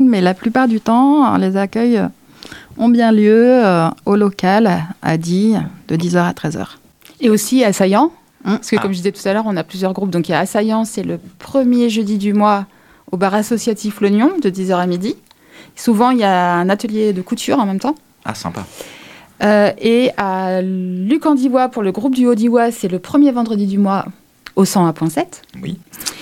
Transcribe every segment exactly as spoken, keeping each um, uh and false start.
mais la plupart du temps, les accueils ont bien lieu euh, au local, à Die, de dix heures à treize heures. Et aussi Assaillant, Hum. parce que Ah. comme je disais tout à l'heure, on a plusieurs groupes. Donc il y a Assaillant, c'est le premier jeudi du mois au bar associatif L'Oignon, de dix heures à midi. Souvent, il y a un atelier de couture en même temps. Ah, sympa. Euh, et à Luc-en-Divois, pour le groupe du Haut-Divois, c'est le premier vendredi du mois au cent un point sept. Oui.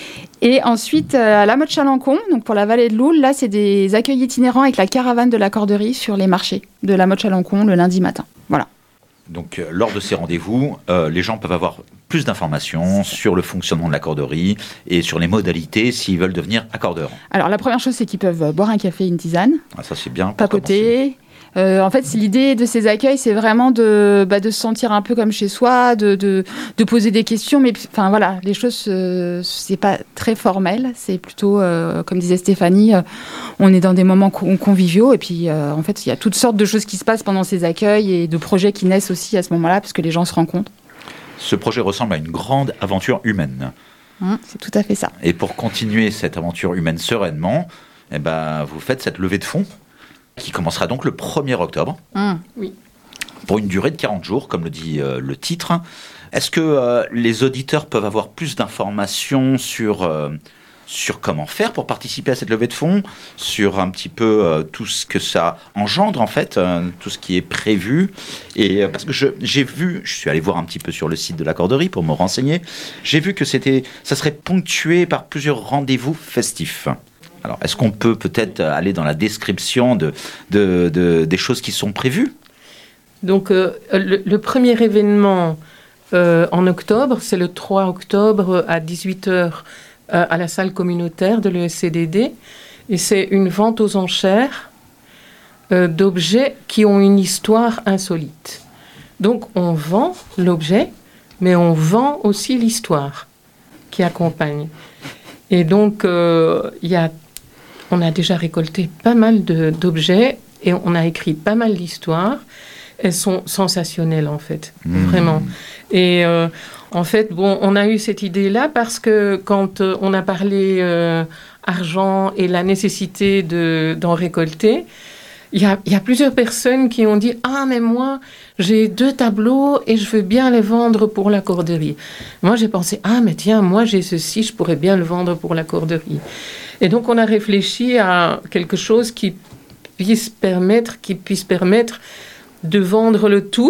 Et ensuite, euh, à la Motte Chalancon, donc pour la vallée de l'Oule, là, c'est des accueils itinérants avec la caravane de la corderie sur les marchés de la Motte Chalancon le lundi matin. Voilà. Donc, euh, lors de ces rendez-vous, euh, les gens peuvent avoir plus d'informations sur le fonctionnement de la corderie et sur les modalités s'ils veulent devenir accordeurs. Alors, la première chose, c'est qu'ils peuvent boire un café, une tisane, Ah, ça, c'est bien. pour papoter. Euh, en fait, c'est l'idée de ces accueils, c'est vraiment de, bah, de se sentir un peu comme chez soi, de, de, de poser des questions. Mais enfin voilà, les choses, euh, c'est pas très formel. C'est plutôt, euh, comme disait Stéphanie, euh, on est dans des moments con- conviviaux. Et puis, euh, en fait, il y a toutes sortes de choses qui se passent pendant ces accueils et de projets qui naissent aussi à ce moment-là, parce que les gens se rencontrent. Ce projet ressemble à une grande aventure humaine. Hein, c'est tout à fait ça. Et pour continuer cette aventure humaine sereinement, eh ben, vous faites cette levée de fonds qui commencera donc le premier octobre. Hum. Pour une durée de quarante jours, comme le dit euh, le titre. Est-ce que euh, les auditeurs peuvent avoir plus d'informations sur, euh, sur comment faire pour participer à cette levée de fonds, sur un petit peu euh, tout ce que ça engendre, en fait, euh, tout ce qui est prévu? Et euh, parce que je, j'ai vu, je suis allé voir un petit peu sur le site de la corderie pour me renseigner, j'ai vu que c'était, ça serait ponctué par plusieurs rendez-vous festifs. Alors, est-ce qu'on peut peut-être aller dans la description de, de, de, des choses qui sont prévues? Donc, euh, le, le premier événement euh, en octobre, c'est le trois octobre à dix-huit heures euh, à la salle communautaire de l'E S C D D. Et c'est une vente aux enchères euh, d'objets qui ont une histoire insolite. Donc, on vend l'objet, mais on vend aussi l'histoire qui accompagne. Et donc, euh, y a, on a déjà récolté pas mal de, d'objets et on a écrit pas mal d'histoires. Elles sont sensationnelles, en fait, mmh. vraiment. Et euh, en fait, bon, on a eu cette idée-là parce que quand euh, on a parlé euh, argent et la nécessité de, d'en récolter, il y a, y a plusieurs personnes qui ont dit « Ah, mais moi, j'ai deux tableaux et je veux bien les vendre pour la corderie. » Moi, j'ai pensé « Ah, mais tiens, moi, j'ai ceci, je pourrais bien le vendre pour la corderie. » Et donc, on a réfléchi à quelque chose qui puisse permettre, qui puisse permettre de vendre le tout,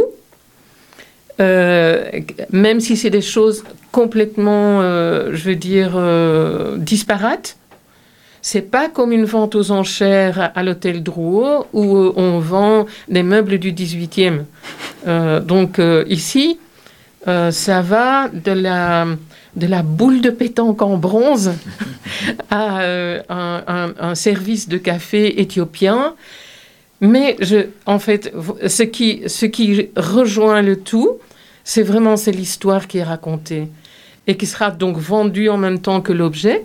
euh, même si c'est des choses complètement, euh, je veux dire, euh, disparates. C'est pas comme une vente aux enchères à l'hôtel Drouot où on vend des meubles du dix-huitième. Euh, donc euh, ici, euh, ça va de la, de la boule de pétanque en bronze à euh, un, un, un service de café éthiopien. Mais je, en fait, ce qui, ce qui rejoint le tout, c'est vraiment c'est l'histoire qui est racontée et qui sera donc vendue en même temps que l'objet.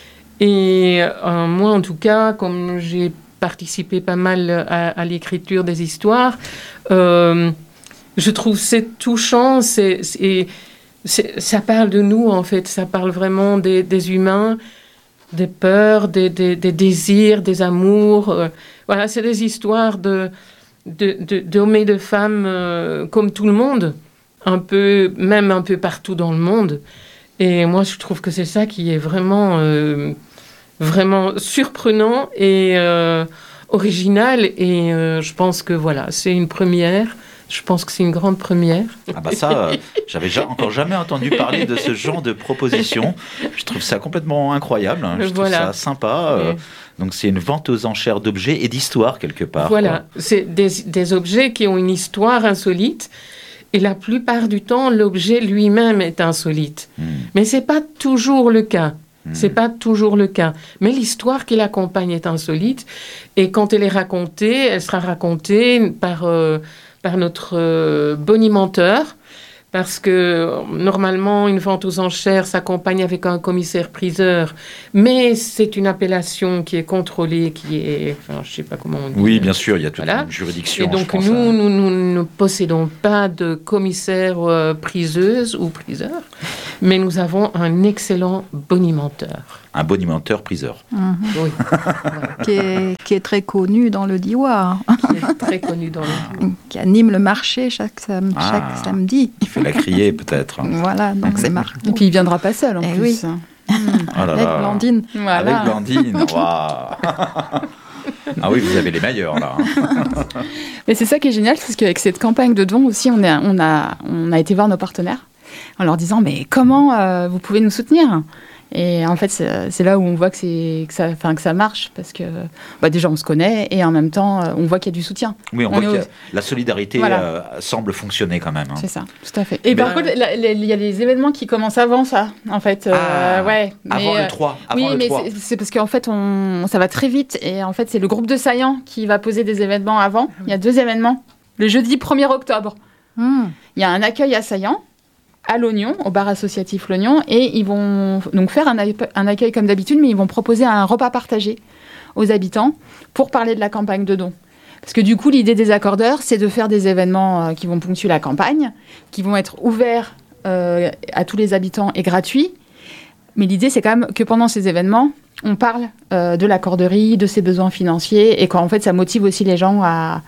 Et euh, moi, en tout cas, comme j'ai participé pas mal à, à l'écriture des histoires, euh, je trouve c'est touchant. C'est, c'est, c'est, ça parle de nous, en fait. Ça parle vraiment des, des humains, des peurs, des, des, des désirs, des amours. Euh, voilà, c'est des histoires de, de, de, d'hommes et de femmes euh, comme tout le monde, un peu, même un peu partout dans le monde. Et moi, je trouve que c'est ça qui est vraiment, euh, vraiment surprenant et euh, original. Et euh, je pense que voilà, c'est une première. Je pense que c'est une grande première. Ah bah ça, euh, j'avais ja- encore jamais entendu parler de ce genre de proposition. Je trouve ça complètement incroyable. Hein. Je trouve voilà. ça sympa. Euh, donc c'est une vente aux enchères d'objets et d'histoires quelque part. Voilà, quoi. c'est des, des objets qui ont une histoire insolite. Et la plupart du temps, l'objet lui-même est insolite. Mmh. Mais c'est pas toujours le cas. Mmh. C'est pas toujours le cas. Mais l'histoire qui l'accompagne est insolite. Et quand elle est racontée, elle sera racontée par... Euh, par notre euh, bonimenteur, parce que normalement, une vente aux enchères s'accompagne avec un commissaire-priseur, mais c'est une appellation qui est contrôlée, qui est... Enfin, je ne sais pas comment on dit. Oui, bien sûr, il y a toute voilà. une juridiction. Et donc, je pense, nous, hein. nous, nous ne possédons pas de commissaire-priseuse euh, ou priseur. Mais nous avons un excellent bonimenteur. Un bonimenteur priseur. Mhm. Oui. qui, est, qui est très connu dans le Diois, Qui est très connu dans le qui anime le marché chaque, sam- Ah. chaque samedi. Il fait la crier peut-être. Voilà, donc c'est marqué. Et puis il viendra pas seul en Eh plus. oui. Oh là Avec là. Blandine. Voilà. Avec Blandine. Waouh. Ah oui, vous avez les meilleurs là. hein. Mais c'est ça qui est génial, parce qu'avec cette campagne de dons aussi, on, est, on, a, on a été voir nos partenaires en leur disant mais comment euh, vous pouvez nous soutenir ? Et en fait, c'est, c'est là où on voit que, c'est, que, ça, enfin, que ça marche, parce que bah, déjà on se connaît et en même temps on voit qu'il y a du soutien. Oui, on, On voit est que au- la solidarité Voilà. euh, semble fonctionner quand même. hein. C'est ça, tout à fait. Et Mais- par contre, la- la- il y a des événements qui commencent avant ça, en fait. euh, Ah, ouais, Avant mais, le trois. Avant oui, le mais trois. c'est, c'est parce qu'en fait, on, ça va très vite. Et en fait, c'est le groupe de saillants qui va poser des événements avant. Il y a deux événements. Le jeudi premier octobre, Hmm. il y a un accueil à Saillant, à l'Oignon, au bar associatif l'Oignon. Et ils vont donc faire un, appe- un accueil comme d'habitude, mais ils vont proposer un repas partagé aux habitants pour parler de la campagne de dons. Parce que du coup, l'idée des accordeurs, c'est de faire des événements euh, qui vont ponctuer la campagne, qui vont être ouverts euh, à tous les habitants et gratuits. Mais l'idée, c'est quand même que pendant ces événements, on parle euh, de l'accorderie, de ses besoins financiers, et qu'en fait, ça motive aussi les gens à,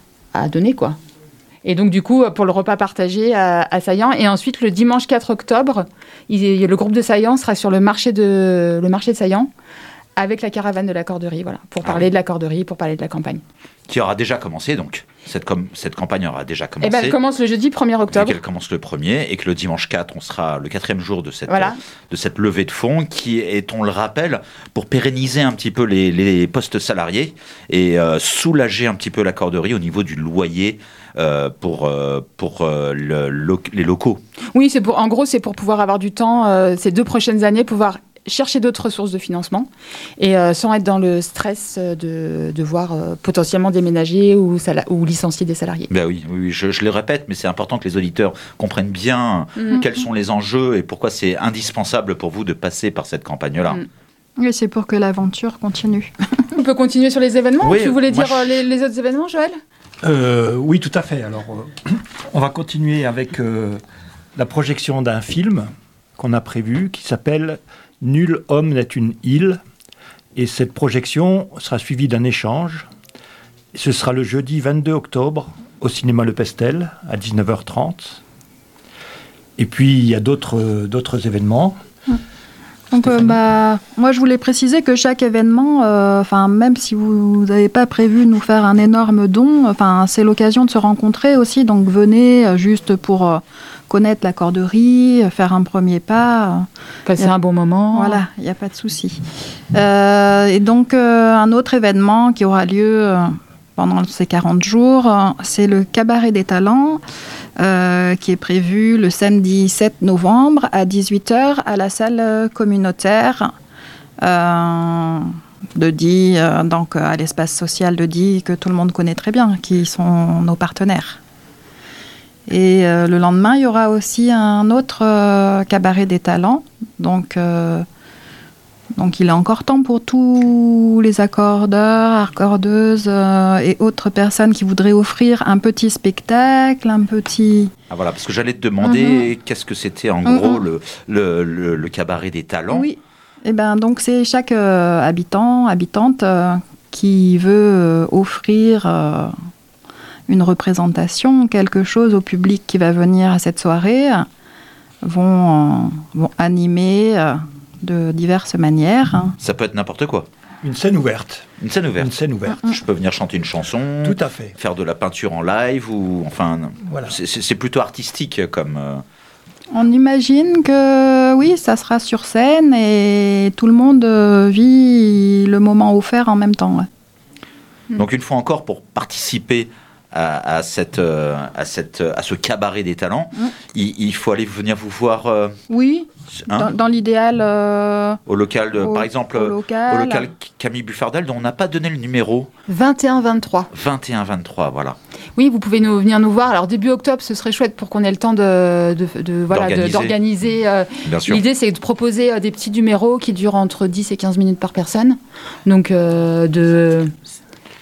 à donner, quoi. Et donc, du coup, pour le repas partagé à, à Saillant. Et ensuite, le dimanche quatre octobre, il, le groupe de Saillant sera sur le marché de, le marché de Saillant, avec la caravane de l'accorderie, voilà, pour Ah parler oui. de l'accorderie, pour parler de la campagne. Qui aura déjà commencé donc. Cette, com- cette campagne aura déjà Et commencé. ben, elle commence le jeudi premier Vu octobre. qu'elle commence le premier et que le dimanche quatre, on sera le quatrième jour de cette, Voilà. de cette levée de fonds qui est, on le rappelle, pour pérenniser un petit peu les, les postes salariés et euh, soulager un petit peu l'accorderie au niveau du loyer euh, pour, euh, pour euh, le, lo- les locaux. Oui, c'est pour, en gros, c'est pour pouvoir avoir du temps euh, ces deux prochaines années, pouvoir chercher d'autres ressources de financement et euh, sans être dans le stress euh, de devoir euh, potentiellement déménager ou, sala- ou licencier des salariés. Ben oui, oui, oui, je, je le répète, mais c'est important que les auditeurs comprennent bien Mhm. quels sont les enjeux et pourquoi c'est indispensable pour vous de passer par cette campagne-là. Mhm. Oui, c'est pour que l'aventure continue. On peut continuer sur les événements. Oui, Tu voulais moi, dire euh, je- les, les autres événements, Joël ? Euh, oui, tout à fait. Alors, euh, on va continuer avec euh, la projection d'un film qu'on a prévu qui s'appelle Nul homme n'est une île. Et cette projection sera suivie d'un échange. Ce sera le jeudi vingt-deux octobre au cinéma Le Pestel à dix-neuf heures trente. Et puis, il y a d'autres, euh, d'autres événements. Donc, euh, bah, moi, je voulais préciser que chaque événement, euh, enfin, même si vous n'avez pas prévu de nous faire un énorme don, enfin, c'est l'occasion de se rencontrer aussi. Donc, venez euh, juste pour euh, connaître la corderie, euh, faire un premier pas. euh, Passer Yep. un bon moment. Voilà, il n'y a pas de souci. Euh, et donc, euh, un autre événement qui aura lieu euh, pendant ces quarante jours, euh, c'est le Cabaret des Talents, euh, qui est prévu le samedi sept novembre à dix-huit heures à la salle euh, communautaire euh, de Die, euh, donc euh, à l'espace social de Die, que tout le monde connaît très bien, qui sont nos partenaires. Et euh, le lendemain, il y aura aussi un autre euh, Cabaret des Talents. Donc, euh, donc, il est encore temps pour tous les accordeurs, accordeuses euh, et autres personnes qui voudraient offrir un petit spectacle, un petit... Ah, voilà, parce que j'allais te demander qu'est-ce que c'était en Mhm. gros le, le, le, le cabaret des talents. Oui. Et ben, donc, c'est chaque euh, habitant, habitante euh, qui veut euh, offrir euh, une représentation, quelque chose au public qui va venir à cette soirée, vont, euh, vont animer euh, de diverses manières. hein. Ça peut être n'importe quoi. Une scène ouverte. Une scène ouverte. Une scène ouverte. Je peux venir chanter une chanson, Tout à fait. faire de la peinture en live ou enfin, Voilà. c'est- c'est c'est plutôt artistique comme. euh, On imagine que oui, ça sera sur scène et tout le monde euh, vit le moment offert en même temps. ouais. Mm. Donc une fois encore, pour participer à, à cette, euh, à cette, à ce cabaret des talents, Mm. il, il faut aller venir vous voir euh, Oui, hein, dans, dans l'idéal, euh, au local, de, au- par exemple, au local. au local Camille Buffardel, dont on n'a pas donné le numéro vingt et un vingt-trois. vingt et un vingt-trois, voilà. Oui, vous pouvez nous, venir nous voir. Alors, début octobre, ce serait chouette pour qu'on ait le temps de, de, de- voilà, de- D'organiser. d'organiser. euh, Bien sûr. L'idée, c'est de proposer euh, des petits numéros qui durent entre dix et quinze minutes par personne. Donc, euh, de...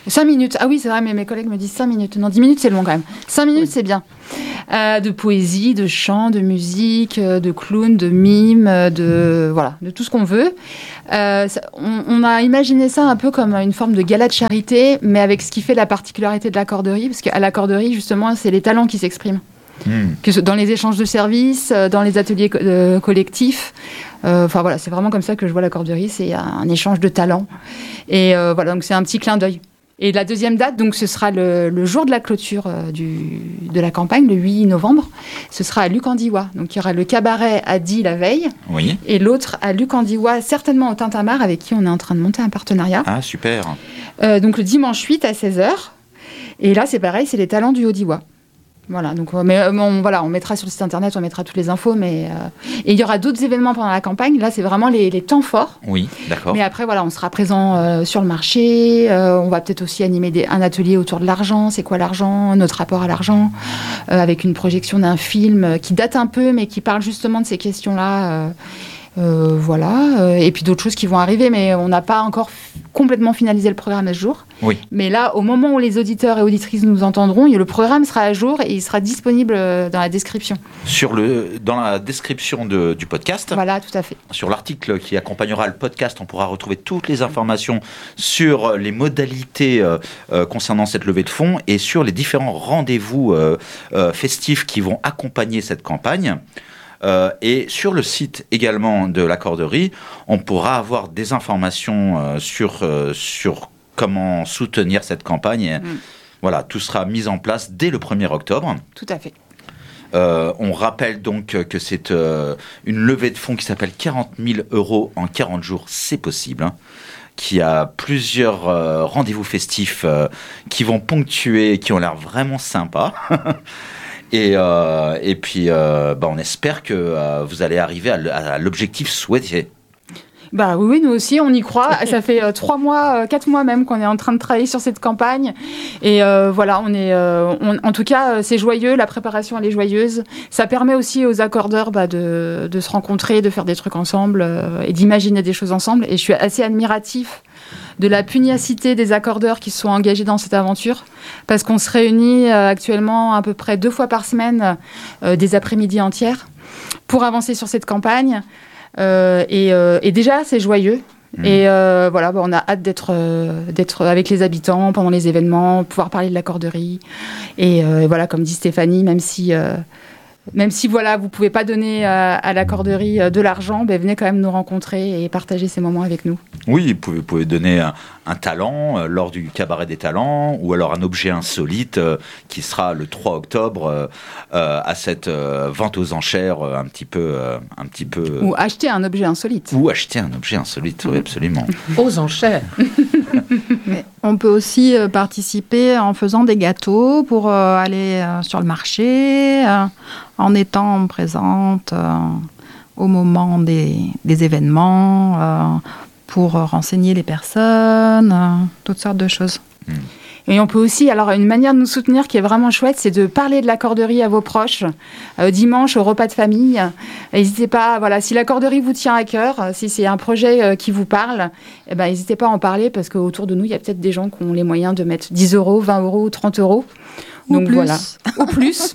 cinq minutes. Ah oui, c'est vrai, mais mes collègues me disent cinq minutes. Non, dix minutes, c'est long quand même. cinq minutes, oui. C'est bien. Euh, de poésie, de chant, de musique, de clown, de mime, de, voilà, de tout ce qu'on veut. Euh, ça, on, on a imaginé ça un peu comme une forme de gala de charité, mais avec ce qui fait la particularité de l'accorderie, parce qu'à l'accorderie, justement, c'est les talents qui s'expriment. Mmh. Que dans les échanges de services, dans les ateliers co- euh, collectifs. Enfin euh, voilà, c'est vraiment comme ça que je vois l'accorderie, c'est un, un échange de talents. Et euh, voilà, donc c'est un petit clin d'œil. Et la deuxième date, donc ce sera le, le jour de la clôture euh, du, de la campagne, le huit novembre. Ce sera à Lucandiwa. Donc il y aura le cabaret à Die la veille. Oui. Et l'autre à Lucandiwa, certainement au Tintamarre, avec qui on est en train de monter un partenariat. Ah, super. Euh, donc le dimanche huit à seize heures. Et là, c'est pareil, c'est les talents du Haut-Diois. Voilà, donc mais on, voilà, on mettra sur le site internet, on mettra toutes les infos, mais euh, et il y aura d'autres événements pendant la campagne. Là, c'est vraiment les, les temps forts. Oui, d'accord. Mais après, voilà, on sera présent euh, sur le marché. Euh, on va peut-être aussi animer des, un atelier autour de l'argent. C'est quoi l'argent ? Notre rapport à l'argent, euh, avec une projection d'un film qui date un peu, mais qui parle justement de ces questions-là. Euh, Euh, voilà, euh, et puis d'autres choses qui vont arriver, mais on n'a pas encore f- complètement finalisé le programme à ce jour. Oui. Mais là, au moment où les auditeurs et auditrices nous entendront, le programme sera à jour et il sera disponible dans la description. Sur le, dans la description de, du podcast. Voilà, tout à fait. Sur l'article qui accompagnera le podcast, on pourra retrouver toutes les informations sur les modalités euh, euh, concernant cette levée de fonds et sur les différents rendez-vous euh, euh, festifs qui vont accompagner cette campagne. Euh, et sur le site également de l'accorderie, on pourra avoir des informations euh, sur, euh, sur comment soutenir cette campagne. Et, mmh. Voilà, tout sera mis en place dès le premier octobre. Tout à fait. Euh, on rappelle donc que c'est euh, une levée de fonds qui s'appelle quarante mille euros en quarante jours, c'est possible. Hein, qui a plusieurs euh, rendez-vous festifs euh, qui vont ponctuer, qui ont l'air vraiment sympas. Et, euh, et puis, euh, bah, on espère que euh, vous allez arriver à, l- à l'objectif souhaité. Bah oui, oui, nous aussi, on y croit. Ça fait euh, trois mois, euh, quatre mois même qu'on est en train de travailler sur cette campagne. Et euh, voilà, on est, euh, on, en tout cas, euh, c'est joyeux. La préparation, elle est joyeuse. Ça permet aussi aux accordeurs bah, de, de se rencontrer, de faire des trucs ensemble euh, et d'imaginer des choses ensemble. Et je suis assez admiratif de la pugnacité des accordeurs qui se sont engagés dans cette aventure, parce qu'on se réunit euh, actuellement à peu près deux fois par semaine, euh, des après-midi entières, pour avancer sur cette campagne. Euh, et, euh, et déjà, c'est joyeux. Mmh. Et euh, voilà, bah, on a hâte d'être, euh, d'être avec les habitants pendant les événements, pouvoir parler de l'accorderie. Et, euh, et voilà, comme dit Stéphanie, même si... Euh, Même si voilà, vous ne pouvez pas donner à, à l'accorderie de l'argent, ben, venez quand même nous rencontrer et partager ces moments avec nous. Oui, vous pouvez, vous pouvez donner un, un talent euh, lors du cabaret des talents, ou alors un objet insolite euh, qui sera le trois octobre euh, euh, à cette euh, vente aux enchères euh, un petit peu... Euh, un petit peu euh, ou acheter un objet insolite. Ou acheter un objet insolite, oui, absolument. Aux enchères. Mais on peut aussi euh, participer en faisant des gâteaux pour euh, aller euh, sur le marché, euh, en étant présente euh, au moment des, des événements, euh, pour euh, renseigner les personnes, euh, toutes sortes de choses. Mmh. Et on peut aussi, alors une manière de nous soutenir qui est vraiment chouette, c'est de parler de l'accorderie à vos proches, euh, dimanche au repas de famille. N'hésitez pas, voilà, si l'accorderie vous tient à cœur, si c'est un projet euh, qui vous parle, eh ben, n'hésitez pas à en parler, parce qu'autour de nous, il y a peut-être des gens qui ont les moyens de mettre dix euros, vingt euros ou trente euros. Ou Donc plus. voilà, ou plus.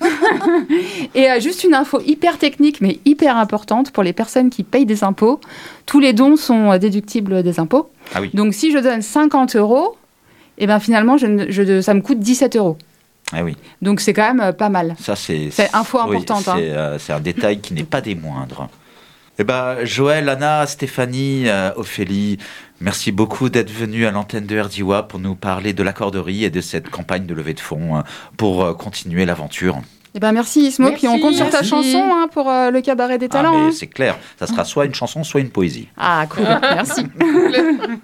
Et euh, juste une info hyper technique, mais hyper importante pour les personnes qui payent des impôts. Tous les dons sont euh, déductibles des impôts. Ah oui. Donc si je donne cinquante euros, et ben finalement, je, je, ça me coûte dix-sept euros. Ah oui. Donc c'est quand même euh, pas mal. Ça, c'est, c'est info oui, importante. C'est, hein. euh, c'est un détail qui n'est pas des moindres. Eh ben, Joël, Anna, Stéphanie, euh, Ophélie, merci beaucoup d'être venus à l'antenne de R D I W A pour nous parler de l'accorderie et de cette campagne de levée de fonds euh, pour euh, continuer l'aventure. Eh ben merci Ismo, merci, puis on compte sur ta merci. chanson hein, pour euh, le cabaret des talents. Ah, mais hein. c'est clair, ça sera soit une chanson, soit une poésie. Ah cool, merci.